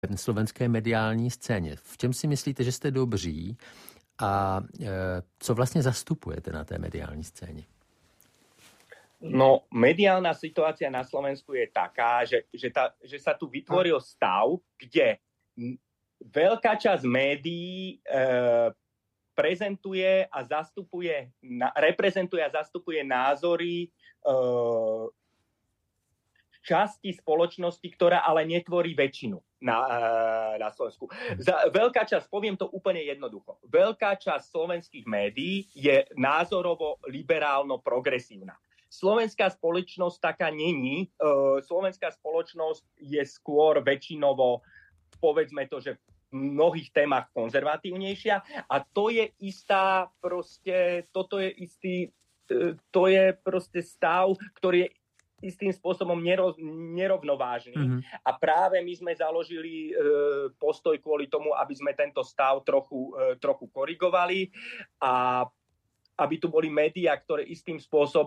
slovenské mediální scéně. V čem si myslíte, že jste dobří a co vlastně zastupujete na té mediální scéně? No, mediálna situácia na Slovensku je taká, že sa tu vytvoril stav, kde veľká časť médií reprezentuje a zastupuje názory časti spoločnosti, ktorá ale netvorí väčšinu na Slovensku. Veľká časť, poviem to úplne jednoducho, veľká časť slovenských médií je názorovo liberálno-progresívna. Slovenská spoločnosť taká není. Slovenská spoločnosť je skôr väčšinovo, povedzme to, že v mnohých témach konzervatívnejšia a to je istá proste, to je proste stav, ktorý je istým spôsobom nerovnovážny. Mm-hmm. A práve my sme založili postoj kvôli tomu, aby sme tento stav trochu korigovali a aby tu boli médiá, ktoré istým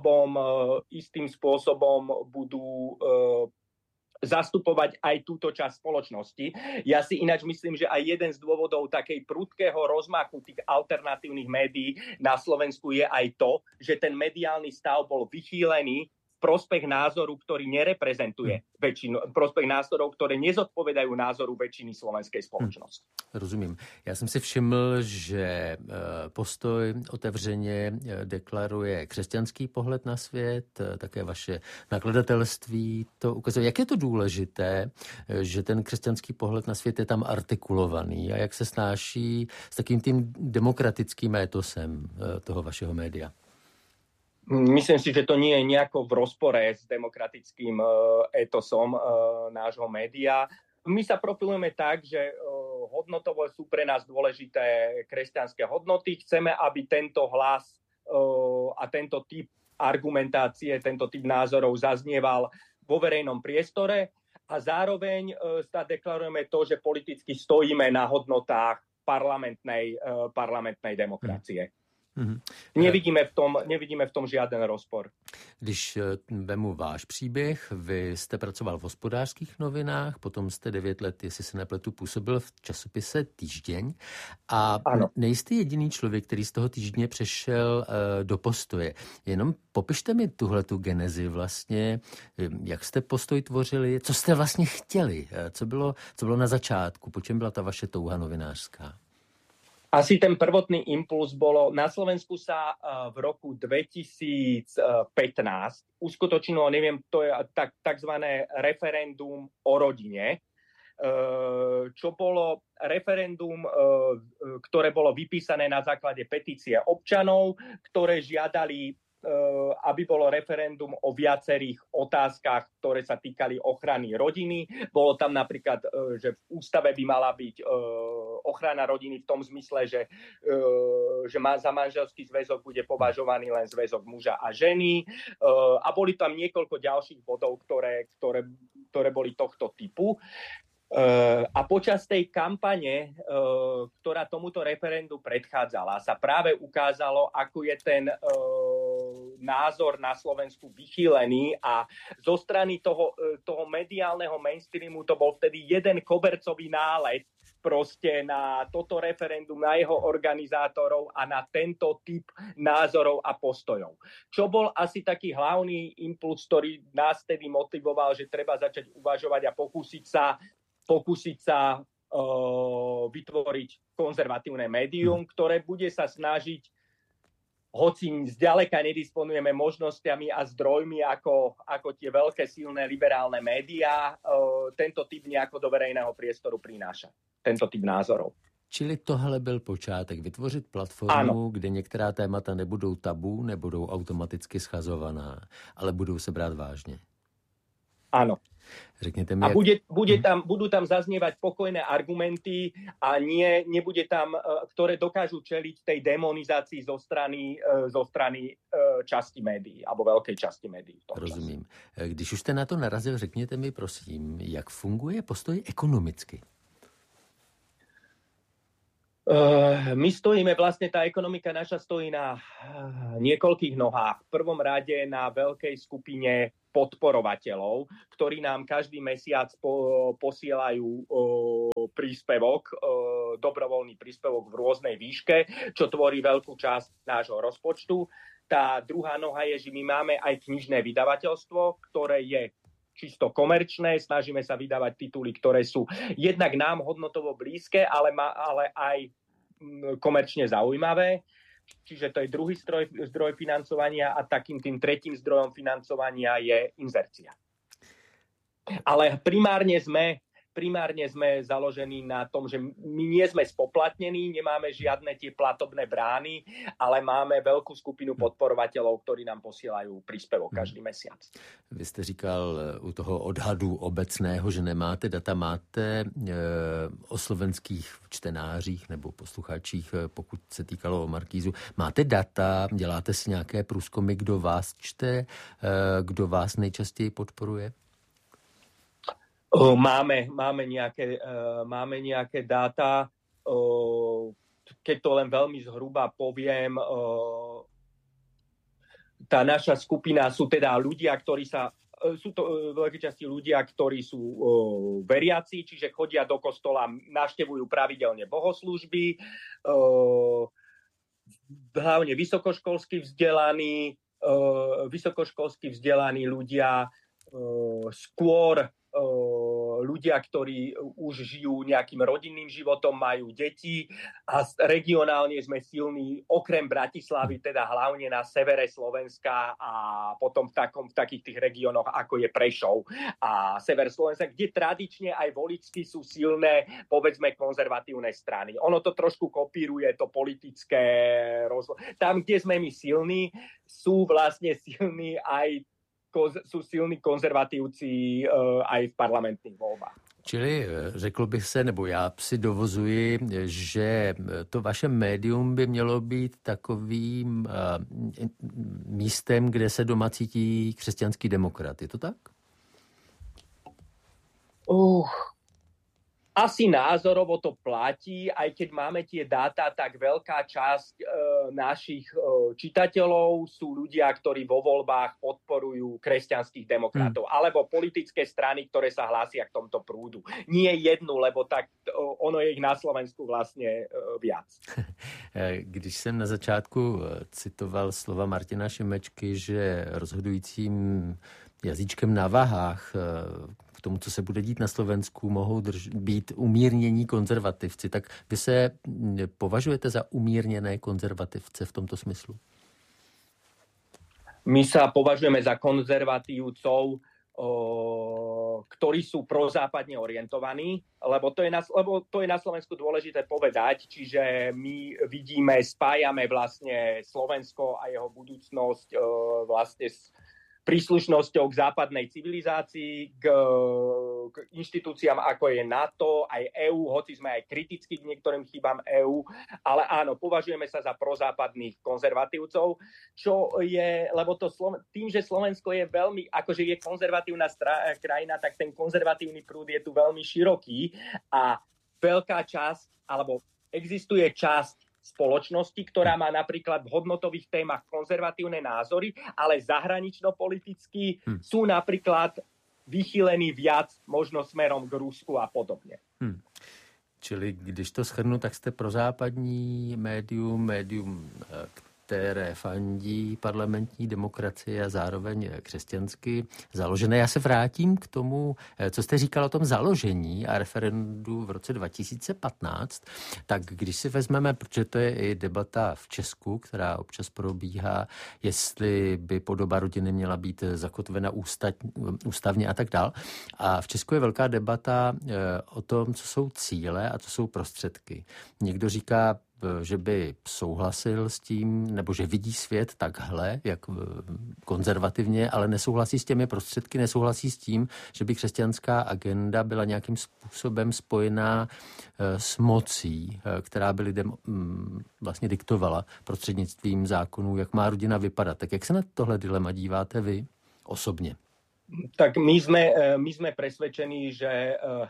spôsobom budú zastupovať aj túto časť spoločnosti. Ja si ináč myslím, že aj jeden z dôvodov takej prudkého rozmachu tých alternatívnych médií na Slovensku je aj to, že ten mediálny stav bol vychýlený prospech názoru, ktorý nereprezentuje väčšinu, prospech názorov, ktoré nezodpovedajú názoru väčšiny slovenskej spoločnosti. Rozumím. Já jsem si všiml, že postoj otevřeně deklaruje křesťanský pohled na svět, také vaše nakladatelství to ukazuje. Jak je to důležité, že ten křesťanský pohled na svět je tam artikulovaný a jak se snáší s takým tím demokratickým étosem toho vašeho média? Myslím si, že to nie je nejako v rozpore s demokratickým etosom nášho média. My sa profilujeme tak, že hodnotovo sú pre nás dôležité kresťanské hodnoty. Chceme, aby tento hlas a tento typ argumentácie, tento typ názorov zaznieval vo verejnom priestore a zároveň sa deklarujeme to, že politicky stojíme na hodnotách parlamentnej demokracie. Mm-hmm. Nevidíme v tom žiaden rozpor. Když vemu váš příběh, vy jste pracoval v Hospodářských novinách, potom jste 9 let, jestli se nepletu, působil v časopise Týždeň a nejste jediný člověk, který z toho Týždně přešel do Postoje. Jenom popište mi tuhletu genezi vlastně, jak jste Postoj tvořili, co jste vlastně chtěli, co bylo na začátku, po čem byla ta vaše touha novinářská? Asi ten prvotný impuls bolo, na Slovensku sa v roku 2015 uskutočnilo, neviem, to je takzvané referendum o rodine, čo bolo referendum, ktoré bolo vypísané na základe petície občanov, ktoré žiadali, aby bolo referendum o viacerých otázkach, ktoré sa týkali ochrany rodiny. Bolo tam napríklad, že v ústave by mala byť ochrana rodiny v tom zmysle, že za manželský zväzok bude považovaný len zväzok muža a ženy. A boli tam niekoľko ďalších bodov, ktoré boli tohto typu. A počas tej kampane, ktorá tomuto referendu predchádzala, sa práve ukázalo, ako je ten názor na Slovensku vychýlený a zo strany toho mediálneho mainstreamu to bol vtedy jeden kobercový nálet proste na toto referendum, na jeho organizátorov a na tento typ názorov a postojov. Čo bol asi taký hlavný impuls, ktorý nás tedy motivoval, že treba začať uvažovať a pokúsiť sa vytvoriť konzervatívne médium, ktoré bude sa snažiť, hoci zďaleka nedisponujeme možnosťami a zdrojmi ako tie veľké silné liberálne médiá, tento typ nejako do verejného priestoru prináša. Tento typ názorov. Čili tohle byl počátek, vytvořit platformu, kde některá témata nebudou tabu, nebudou automaticky schazovaná, ale budou se brát vážně. Áno. Řekněte mi, a budú tam zaznievať pokojné argumenty a nebude tam, ktoré dokážu čeliť tej demonizácii zo strany časti médií, alebo veľkej časti médií. Rozumím. Když už jste na to narazil, řekněte mi prosím, jak funguje Postoj ekonomicky? My stojíme, vlastne tá ekonomika naša stojí na niekoľkých nohách. V prvom rade na veľkej skupine podporovateľov, ktorí nám každý mesiac posielajú príspevok, dobrovoľný príspevok v rôznej výške, čo tvorí veľkú časť nášho rozpočtu. Tá druhá noha je, že my máme aj knižné vydavateľstvo, ktoré je čisto komerčné, snažíme sa vydávať tituly, ktoré sú jednak nám hodnotovo blízke, ale aj komerčne zaujímavé. Čiže to je druhý zdroj financovania a takým tým tretím zdrojom financovania je inzercia. Ale primárne sme založení na tom, že my nie sme spoplatnení, nemáme žiadne tie platobné brány, ale máme veľkú skupinu podporovateľov, ktorí nám posielajú príspevok každý mesiac. Vy jste říkal u toho odhadu obecného, že nemáte data, máte o slovenských čtenářích nebo posluchačích, pokud se týkalo o Markízu, máte data, děláte si nějaké průzkumy, kdo vás čte, kdo vás nejčastěji podporuje? Máme nejaké dáta, keď to len veľmi zhruba poviem, tá naša skupina sú teda ľudia, sú to veľké časti ľudia, ktorí sú veriaci, čiže chodia do kostola, navštevujú pravidelne bohoslúžby, hlavne vysokoškolsky vzdelaní ľudia, skôr ľudia, ktorí už žijú nejakým rodinným životom, majú deti a regionálne sme silní okrem Bratislavy, teda hlavne na severe Slovenska a potom v takých tých regiónoch, ako je Prešov a sever Slovenska, kde tradične aj voličsky sú silné, povedzme, konzervatívne strany. Ono to trošku kopíruje to politické tam, kde sme my silní, sú vlastne silní sú silní konzervatívci aj v parlamentných voľbách. Čili řekl bych se, nebo já si dovozuji, že to vaše médium by mělo být takovým místem, kde se doma cítí křesťanský demokrat. Je to tak? Asi názorovo to platí, aj keď máme tie dáta, tak veľká časť našich čitateľov sú ľudia, ktorí vo voľbách podporujú kresťanských demokratov, alebo politické strany, ktoré sa hlásia k tomto prúdu. Nie jednu, lebo tak ono je ich na Slovensku vlastne viac. Když jsem na začátku citoval slova Martina Šimečky, že rozhodujícím jazyčkem na vahách k tomu, co se bude dít na Slovensku, mohou být umírnění konzervativci. Tak vy se považujete za umírněné konzervativce v tomto smyslu? My sa považujeme za konzervatívcov, ktorí sú prozápadne orientovaní, lebo to je na Slovensku dôležité povedať, čiže my spájame vlastne Slovensko a jeho budúcnosť vlastne s príslušnosťou k západnej civilizácii, k inštitúciám ako je NATO, aj EÚ, hoci sme aj kritickí k niektorým chybám EÚ, ale áno, považujeme sa za prozápadných konzervatívcov, lebo tým, že Slovensko je veľmi, akože je konzervatívna krajina, tak ten konzervatívny prúd je tu veľmi široký a veľká časť, alebo existuje časť spoločnosti, ktorá má napríklad v hodnotových témach konzervatívne názory, ale zahranično-politicky sú napríklad vychýlení viac možno smerom k Rusku a podobne. Čili když to shrnu, tak jste prozápadní médium, které fandí parlamentní demokracie a zároveň křesťansky založené. Já se vrátím k tomu, co jste říkal o tom založení a referendu v roce 2015. Tak když si vezmeme, protože to je i debata v Česku, která občas probíhá, jestli by podoba rodiny měla být zakotvena ústavně a tak dál. A v Česku je velká debata o tom, co jsou cíle a co jsou prostředky. Někdo říká, že by souhlasil s tím, nebo že vidí svět takhle, jak konzervativně, ale nesouhlasí s těmi prostředky, nesouhlasí s tím, že by křesťanská agenda byla nějakým způsobem spojená s mocí, která by lidem vlastně diktovala prostřednictvím zákonů, jak má rodina vypadat. Tak jak se na tohle dilema díváte vy osobně? Tak my sme presvedčení, že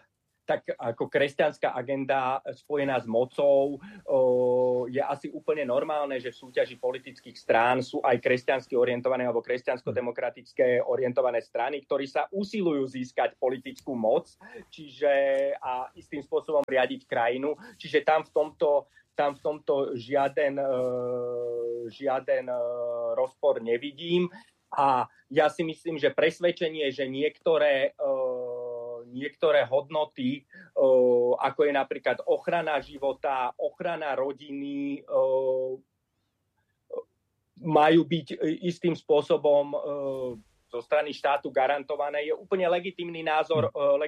tak ako kresťanská agenda spojená s mocou je asi úplne normálne, že v súťaži politických strán sú aj kresťansky orientované alebo kresťansko-demokratické orientované strany, ktorí sa usilujú získať politickú moc, čiže a istým spôsobom riadiť krajinu. Čiže tam v tomto žiaden rozpor nevidím. A ja si myslím, že presvedčenie, že niektoré hodnoty, ako je napríklad ochrana života, ochrana rodiny, majú byť istým spôsobom zo strany štátu garantované, je úplne legitímny názor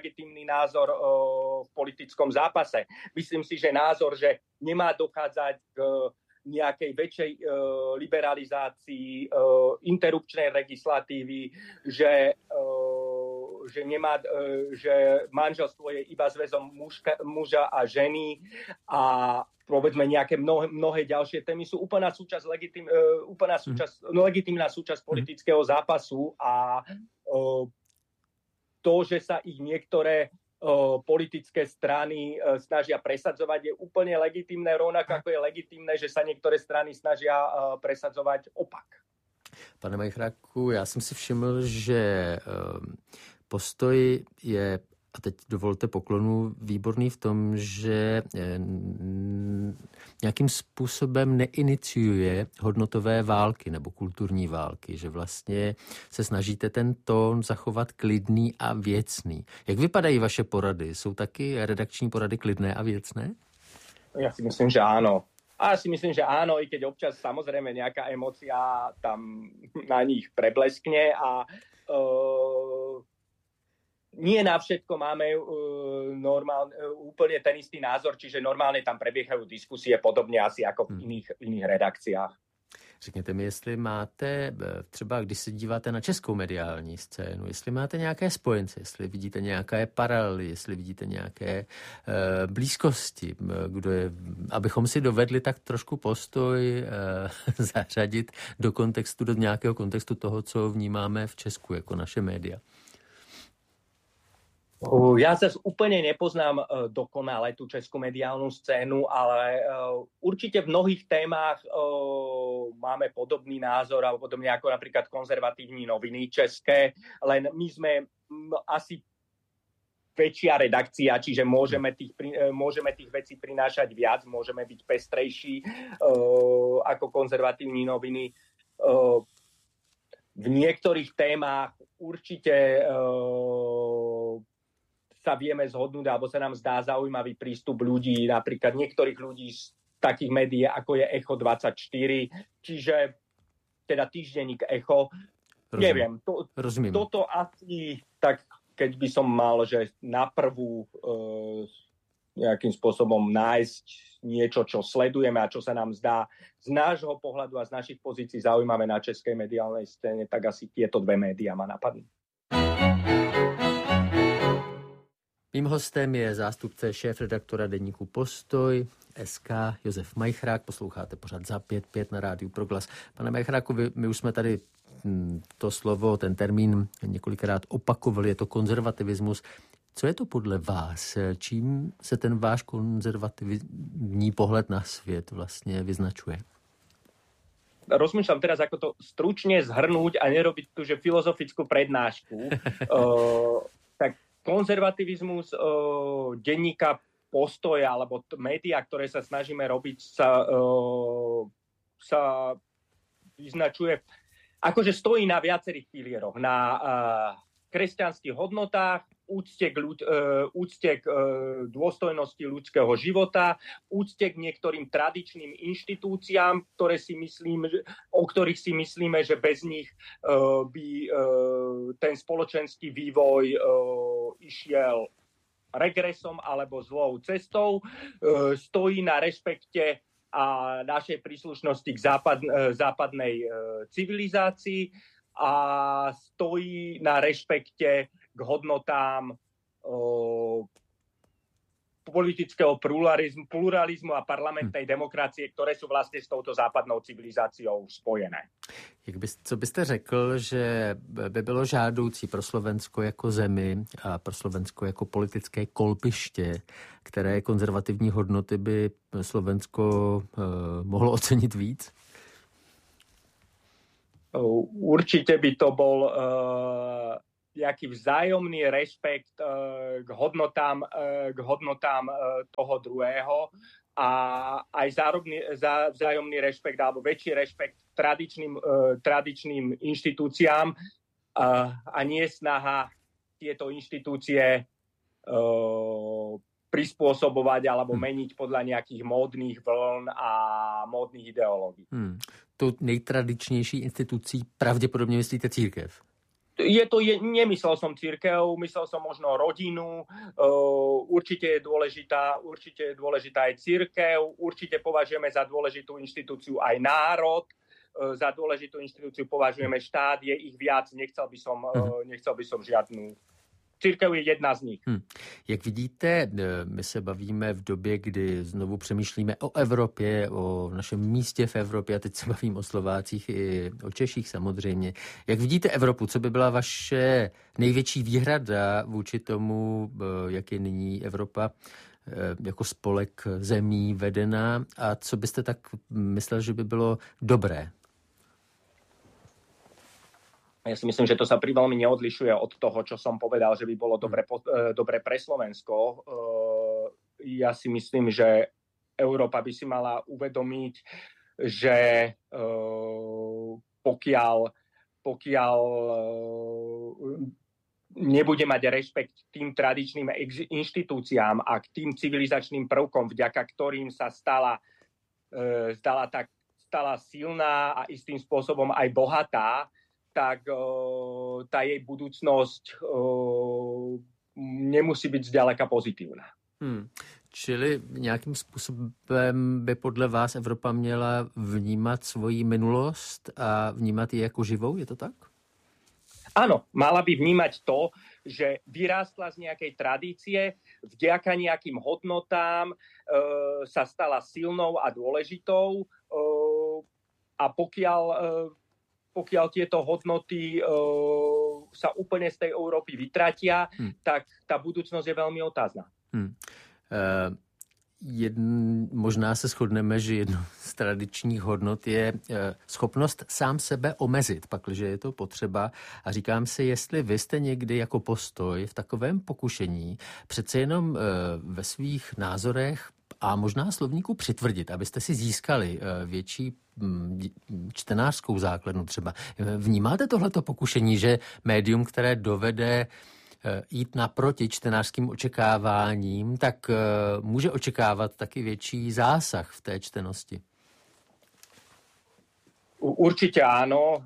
v politickom zápase. Myslím si, že názor, že nemá dochádzať k nejakej väčšej liberalizácii interrupčnej legislatívy, že manželstvo je iba zväzom muža a ženy a povedzme nejaké mnohé ďalšie témy sú úplná legitímna súčasť politického zápasu a to, že sa ich niektoré politické strany snažia presadzovať, je úplne legitímne, rovnako ako je legitímne, že sa niektoré strany snažia presadzovať opak. Pane Majchráku, já jsem si všiml, že postoj je, a teď dovolte poklonu, výborný v tom, že nějakým způsobem neiniciuje hodnotové války nebo kulturní války, že vlastně se snažíte ten tón zachovat klidný a věcný. Jak vypadají vaše porady? Jsou taky redakční porady klidné a věcné? Ja si myslím, že áno. I keď občas samozrejme nejaká emócia tam na nich prebleskne a nie na všetko máme úplne ten istý názor, čiže normálne tam prebiehajú diskusie podobne asi ako v iných redakciách. Řekněte mi, jestli máte, třeba když se díváte na českou mediální scénu, jestli máte nějaké spojence, jestli vidíte nějaké paralely, jestli vidíte nějaké blízkosti, abychom si dovedli tak trošku postoj zařadit do kontextu, do nějakého kontextu toho, co vnímáme v Česku jako naše média. Ja zase úplne nepoznám dokonale tú českú mediálnu scénu, ale určite v mnohých témach máme podobný názor, alebo podobne ako napríklad konzervatívne noviny české, len my sme asi väčšia redakcia, čiže môžeme tých vecí prinášať viac, môžeme byť pestrejší ako konzervatívne noviny. V niektorých témach určite sa vieme zhodnúť, alebo sa nám zdá zaujímavý prístup ľudí, napríklad niektorých ľudí z takých médií, ako je Echo 24, čiže teda týždenník Echo. Neviem, toto asi, tak keď by som mal, že na prvú nejakým spôsobom nájsť niečo, čo sledujeme a čo sa nám zdá z nášho pohľadu a z našich pozícií zaujímavé na českej mediálnej scéne, tak asi tieto dve médiá ma napadnú. Mým hostem je zástupce šéfredaktora deníku Postoj SK Josef Majchrák. Posloucháte pořád Za 5-5 na rádiu Proglas. Pane Majchráku, my už jsme tady to slovo, ten termín několikrát opakovali, je to konzervativismus. Co je to podle vás? Čím se ten váš konzervativní pohled na svět vlastně vyznačuje? Rozmýšľam teraz, ako to stručne zhrnúť a nerobiť tu, že filozofickú prednášku. Tak konzervativizmus denníka Postoja alebo médiá, ktoré sa snažíme robiť, sa vyznačuje, akože stojí na viacerých pilieroch. Na kresťanských hodnotách, úcte k dôstojnosti ľudského života, úcte k niektorým tradičným inštitúciám, o ktorých si myslíme, že bez nich by ten spoločenský vývoj išiel regresom alebo zlou cestou. Stojí na rešpekte a našej príslušnosti k západnej civilizácii a stojí na rešpekte k hodnotám politického pluralizmu a parlamentnej demokracie, ktoré sú vlastne s touto západnou civilizáciou spojené. Co byste řekl, že by bylo žádoucí pro Slovensko jako zemi a pro Slovensko jako politické kolbiště, které konzervativní hodnoty by Slovensko mohlo ocenit víc? Určite by to bol nejaký vzájomný rešpekt k hodnotám toho druhého a aj vzájomný rešpekt alebo väčší rešpekt tradičným inštitúciám a nie snaha tieto inštitúcie prispôsobovať alebo meniť podľa nejakých módnych vln a módnych ideológií. Tu nejtradičnější institucí pravděpodobně myslíte církev? Nemyslel som cirkev, myslel som možno rodinu, určite je dôležitá aj cirkev, určite považujeme za dôležitú inštitúciu aj národ, za dôležitú inštitúciu považujeme štát, je ich viac, nechcel by som žiadnu. Církev je jedna z nich. Jak vidíte, my se bavíme v době, kdy znovu přemýšlíme o Evropě, o našem místě v Evropě, a teď se bavím o Slovácích i o Češích samozřejmě. Jak vidíte Evropu? Co by byla vaše největší výhrada vůči tomu, jak je nyní Evropa jako spolek zemí vedená, a co byste tak myslel, že by bylo dobré? Ja si myslím, že to sa veľmi neodlišuje od toho, čo som povedal, že by bolo dobre pre Slovensko. Ja si myslím, že Európa by si mala uvedomiť, že pokiaľ nebude mať rešpekt tým tradičným inštitúciám a k tým civilizačným prvkom, vďaka ktorým sa stala silná a istým spôsobom aj bohatá, tak tá jej budúcnosť nemusí byť zďaleka pozitívna. Čili nějakým způsobem by podle vás Evropa měla vnímat svoji minulost a vnímat ji jako živou, je to tak? Áno, mala by vnímať to, že vyrástla z nejakej tradície, vďaka nejakým hodnotám sa stala silnou a dôležitou a pokiaľ tieto hodnoty sa úplne z tej Európy vytratia, tak tá budúcnosť je veľmi otázna. Možná se shodneme, že jedno z tradičních hodnot je schopnost sám sebe omezit, pakliže je to potřeba. A říkám si, jestli vy jste někdy jako postoj v takovém pokušení přece jenom ve svých názorech a možná slovníku přitvrdit, abyste si získali větší čtenářskou základnu třeba. Vnímáte tohleto pokušení, že médium, které dovede jít naproti čtenářským očekáváním, tak může očekávat taky větší zásah v té čtenosti? Určite áno.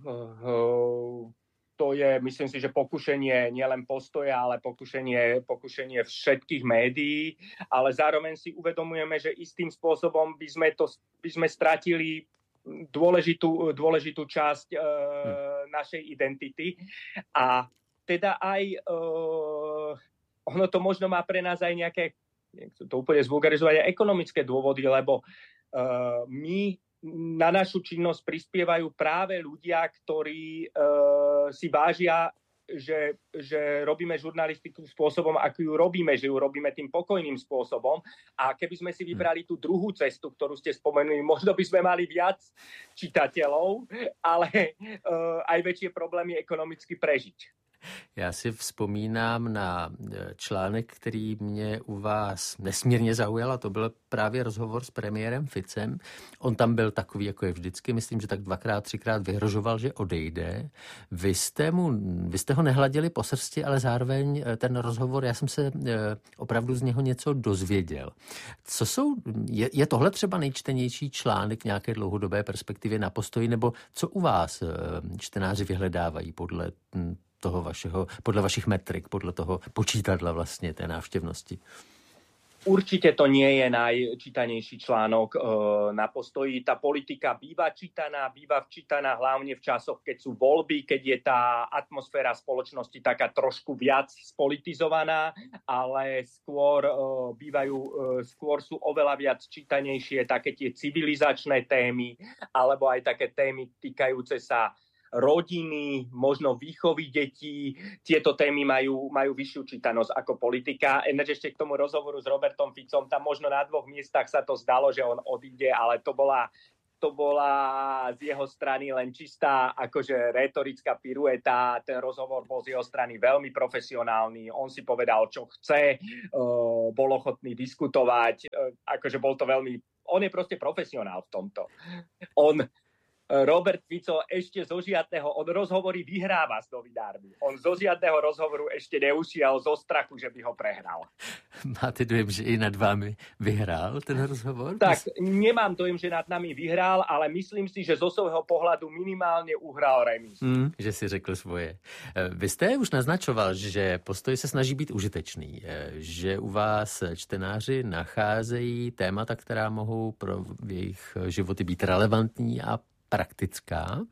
To je, myslím si, že pokušenie nielen Postoja, ale pokušenie všetkých médií, ale zároveň si uvedomujeme, že istým spôsobom by sme stratili dôležitú časť našej identity a teda aj ono to možno má pre nás aj nejaké, nechcem to úplne zvulgarizovať, aj ekonomické dôvody, lebo my na našu činnosť prispievajú práve ľudia, ktorí si vážia, že robíme žurnalistiku spôsobom, ako ju robíme, že ju robíme tým pokojným spôsobom. A keby sme si vybrali tú druhú cestu, ktorú ste spomenuli, možno by sme mali viac čitateľov, ale aj väčšie problémy ekonomicky prežiť. Já si vzpomínám na článek, který mě u vás nesmírně zaujal, a to byl právě rozhovor s premiérem Ficem. On tam byl takový, jako je vždycky, myslím, že tak 2x, 3x vyhrožoval, že odejde. Vy jste ho nehladili po srsti, ale zároveň ten rozhovor, já jsem se opravdu z něho něco dozvěděl. Je tohle třeba nejčtenější článek v nějaké dlouhodobé perspektivě na Postoji, nebo co u vás čtenáři vyhledávají podle vašich metrik, podle toho počítadla vlastně té návštěvnosti? Určite to nie je najčítanejší článok na Postoji. Tá politika býva včítaná hlavne v časoch, keď sú voľby, keď je tá atmosféra spoločnosti taká trošku viac spolitizovaná, ale skôr sú oveľa viac čítanejšie také tie civilizačné témy, alebo aj také témy týkajúce sa rodiny, možno výchovy detí. Tieto témy majú vyššiu čítanosť ako politika. Ešte k tomu rozhovoru s Robertom Ficom, tam možno na 2 miestach sa to zdalo, že on odíde, ale to bola z jeho strany len čistá akože retorická pirueta. Ten rozhovor bol z jeho strany veľmi profesionálny. On si povedal, čo chce, bol ochotný diskutovať. Akože bol to veľmi... On je proste profesionál v tomto. Robert Fico ešte zo žiadneho, on rozhovory vyhráva s novinármi. On zo žiadneho rozhovoru ešte neušiel zo strachu, že by ho prehral. Máte dojem, že i nad vámi vyhrál ten rozhovor? Tak, nemám dojem, že nad nami vyhrál, ale myslím si, že zo svojho pohľadu minimálne uhral remis. Že si řekl svoje. Vy jste už naznačoval, že postoj se snaží být užitečný, že u vás čtenáři nacházejí témata, která mohou pro jejich životy být relevantní a praktická.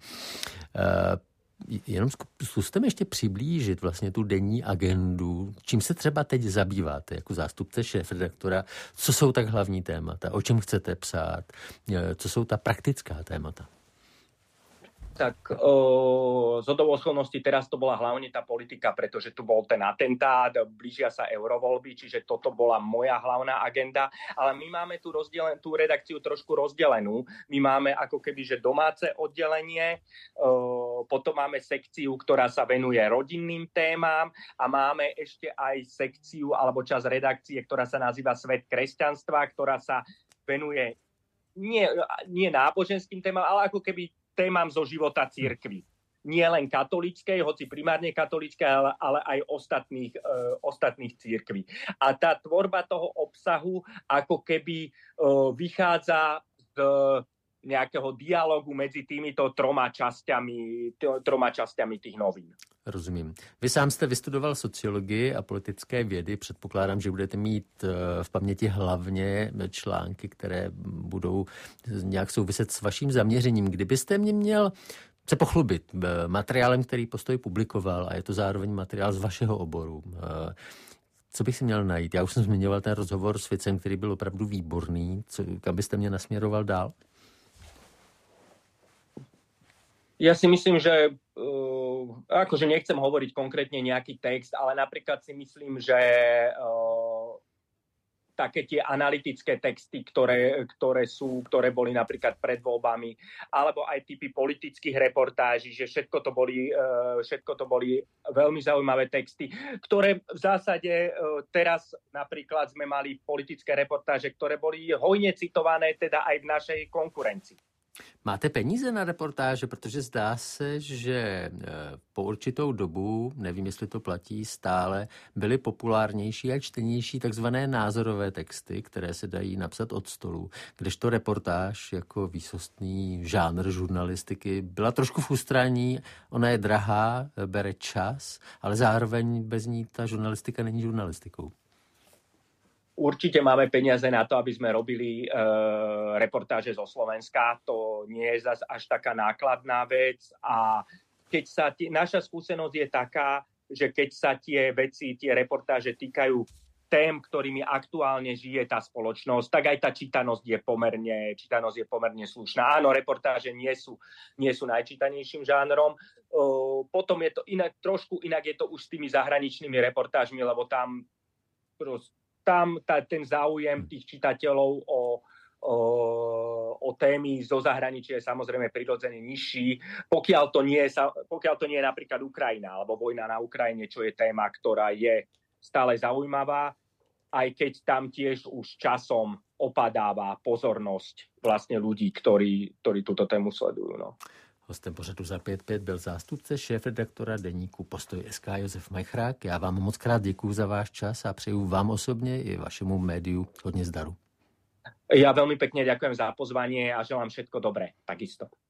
Jenom zkuste mi ještě přiblížit vlastně tu denní agendu. Čím se třeba teď zabýváte jako zástupce šéfredaktora? Co jsou tak hlavní témata? O čem chcete psát? Co jsou ta praktická témata? Tak zhodou okolností teraz to bola hlavne tá politika, pretože tu bol ten atentát, blížia sa eurovoľby, čiže toto bola moja hlavná agenda, ale my máme tú redakciu trošku rozdelenú. My máme ako keby, že domáce oddelenie, potom máme sekciu, ktorá sa venuje rodinným témam a máme ešte aj sekciu alebo časť redakcie, ktorá sa nazýva Svet kresťanstva, ktorá sa venuje nie náboženským témam, ale ako keby témam zo života cirkvi. Nie len katolíckej, hoci primárne katolíckej, ale aj ostatných cirkví. A tá tvorba toho obsahu ako keby vychádza z nejakého dialogu medzi týmito troma časťami tých novín. Rozumím. Vy sám jste vystudoval sociologii a politické vědy. Předpokládám, že budete mít v paměti hlavně články, které budou nějak souviset s vaším zaměřením. Kdybyste mě měl se pochlubit materiálem, který Postoj publikoval, a je to zároveň materiál z vašeho oboru, co bych si měl najít? Já už jsem zmiňoval ten rozhovor s Ficem, který byl opravdu výborný. Kam byste mě nasměroval dál? Ja si myslím, že akože nechcem hovoriť konkrétne nejaký text, ale napríklad si myslím, že také tie analytické texty, ktoré boli napríklad pred voľbami, alebo aj typy politických reportáží, že všetko to boli veľmi zaujímavé texty, ktoré v zásade teraz napríklad sme mali politické reportáže, ktoré boli hojne citované teda aj v našej konkurencii. Máte peníze na reportáže, protože zdá se, že po určitou dobu, nevím, jestli to platí stále, byly populárnější a čtenější takzvané názorové texty, které se dají napsat od stolu, kdežto reportáž jako výsostný žánr žurnalistiky byla trošku v ústraní, ona je drahá, bere čas, ale zároveň bez ní ta žurnalistika není žurnalistikou. Určite máme peniaze na to, aby sme robili reportáže zo Slovenska. To nie je zas až taká nákladná vec. A naša skúsenosť je taká, že keď sa tie reportáže týkajú tém, ktorými aktuálne žije tá spoločnosť, tak aj tá čítanosť je pomerne slušná. Áno, reportáže nie sú najčítanejším žánrom. Potom je to trošku inak je to už s tými zahraničnými reportážmi, lebo tam ten záujem tých čitateľov o témy zo zahraničia je samozrejme prirodzene nižší, pokiaľ to nie je napríklad Ukrajina alebo vojna na Ukrajine, čo je téma, ktorá je stále zaujímavá, aj keď tam tiež už časom opadáva pozornosť vlastne ľudí, ktorí túto tému sledujú. No. Hostem pořadu za 5.5 byl zástupce šéfredaktora deníku Postoj.sk Josef Majchrák. Já vám moc krát děkuju za váš čas a přeju vám osobně i vašemu médiu hodně zdaru. Ja veľmi pekne ďakujem za pozvanie a želám všetko dobré, takisto.